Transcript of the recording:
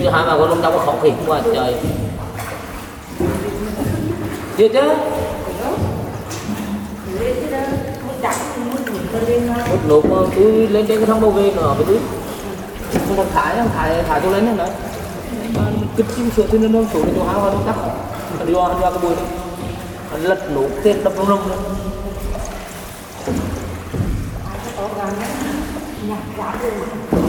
Chứ hai bà con lông trong có khó khỉnh quá trời. Chưa chứ? Một lúc mà tôi lên trên cái thang đầu về nó với tôi không còn thải tôi lên nữa đấy. Kích chim sửa thì nó xuống đến chỗ hai hoa nó tắt. Đi qua cái bùi đó. Lật nổ tên đập rung rung nữa. Nhạc giá rồi.